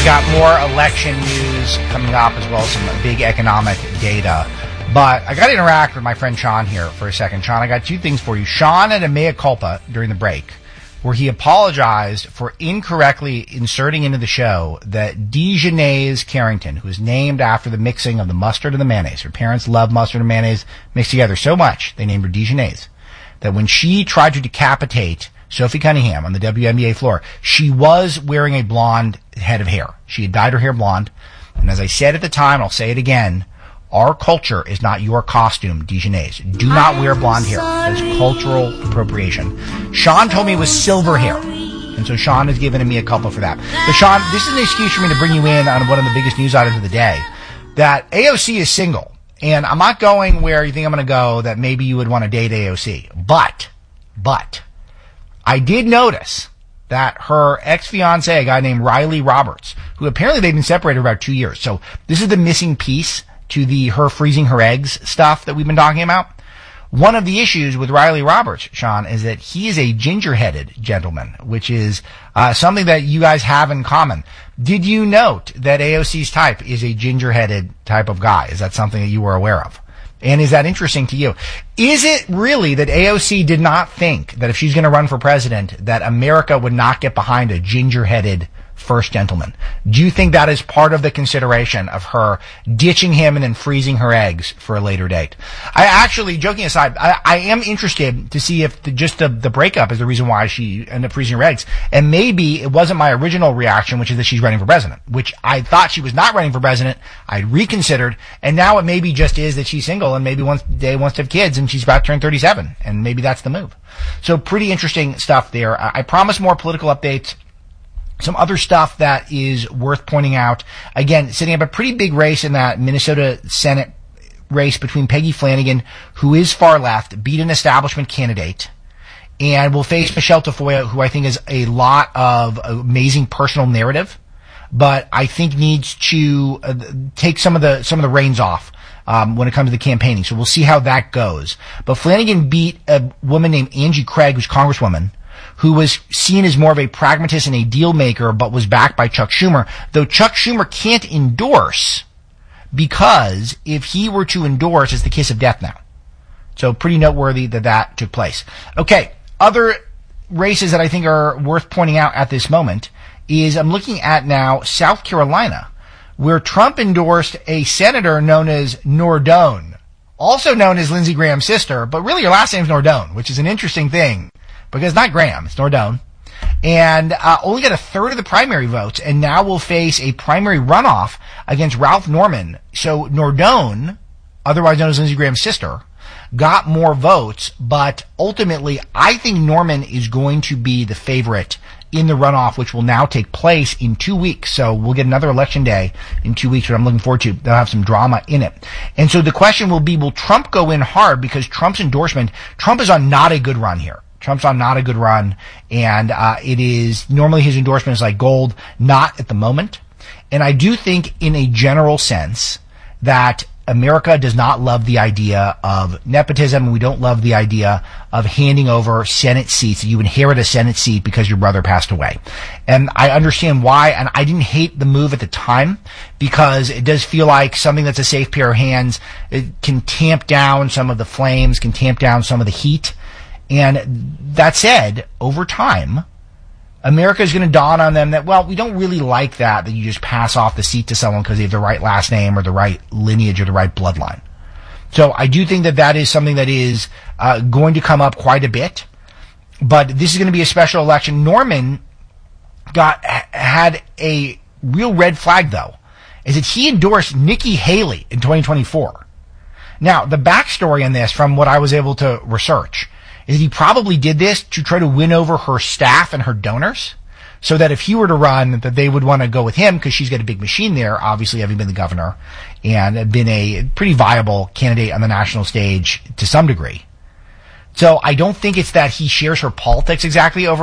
got more election news coming up as well as some big economic data. But I got to interact with my friend Sean here for a second. Sean, I got two things for you. Sean had a mea culpa during the break where he apologized for incorrectly inserting into the show that Dijonnaise Carrington, who is named after the mixing of the mustard and the mayonnaise. Her parents love mustard and mayonnaise mixed together so much, they named her Dijonnaise. That when she tried to decapitate Sophie Cunningham on the WNBA floor, she was wearing a blonde head of hair. She had dyed her hair blonde. And as I said at the time, I'll say it again, our culture is not your costume, Dijonnaise. Do not wear blonde hair. That is cultural appropriation. Sean told me it was silver hair. And so Sean has given me a culpa for that. But Sean, this is an excuse for me to bring you in on one of the biggest news items of the day. That AOC is single. And I'm not going where you think I'm going to go, that maybe you would want to date AOC. But, I did notice that her ex-fiancé, a guy named Riley Roberts, who apparently they've been separated for about 2 years. So this is the missing piece to the her freezing her eggs stuff that we've been talking about. One of the issues with Riley Roberts, Sean, is that he is a ginger-headed gentleman, which is something that you guys have in common. Did you note that AOC's type is a ginger-headed type of guy? Is that something that you were aware of? And is that interesting to you? Is it really that AOC did not think that if she's going to run for president, that America would not get behind a ginger-headed first gentleman? Do you think that is part of the consideration of her ditching him and then freezing her eggs for a later date? I actually, joking aside, I am interested to see if the breakup is the reason why she ended up freezing her eggs. And maybe it wasn't my original reaction, which is that she's running for president, which I thought she was not running for president. I reconsidered, and now it maybe just is that she's single and maybe one day wants to have kids and she's about to turn 37, and maybe that's the move. So pretty interesting stuff there. I promise more political updates. Some other stuff that is worth pointing out. Again, setting up a pretty big race in that Minnesota Senate race between Peggy Flanagan, who is far left, beat an establishment candidate, and will face Michelle Tafoya, who I think has a lot of amazing personal narrative, but I think needs to take some of the reins off when it comes to the campaigning. So we'll see how that goes. But Flanagan beat a woman named Angie Craig, who's Congresswoman, who was seen as more of a pragmatist and a deal maker, but was backed by Chuck Schumer, though Chuck Schumer can't endorse, because if he were to endorse, it's the kiss of death now. So pretty noteworthy that took place. Okay, other races that I think are worth pointing out at this moment is I'm looking at now South Carolina, where Trump endorsed a senator known as Nordone, also known as Lindsey Graham's sister, but really her last name's Nordone, which is an interesting thing. Because it's not Graham, it's Nordone. And only got a third of the primary votes, and now will face a primary runoff against Ralph Norman. So Nordone, otherwise known as Lindsey Graham's sister, got more votes, but ultimately I think Norman is going to be the favorite in the runoff, which will now take place in 2 weeks. So we'll get another election day in 2 weeks, which I'm looking forward to. They'll have some drama in it. And so the question will be, will Trump go in hard? Because Trump is on not a good run here. Trump's on not a good run, and it is normally his endorsement is like gold, not at the moment. And I do think in a general sense that America does not love the idea of nepotism, and we don't love the idea of handing over Senate seats, that you inherit a Senate seat because your brother passed away. And I understand why, and I didn't hate the move at the time, because it does feel like something that's a safe pair of hands. It can tamp down some of the flames, can tamp down some of the heat. And that said, over time, America is going to dawn on them that, well, we don't really like that you just pass off the seat to someone because they have the right last name or the right lineage or the right bloodline. So I do think that is something that is going to come up quite a bit. But this is going to be a special election. Norman had a real red flag, though, is that he endorsed Nikki Haley in 2024. Now, the backstory on this, from what I was able to research, is that he probably did this to try to win over her staff and her donors, so that if he were to run, that they would want to go with him, because she's got a big machine there, obviously having been the governor and been a pretty viable candidate on the national stage to some degree. So I don't think it's that he shares her politics exactly over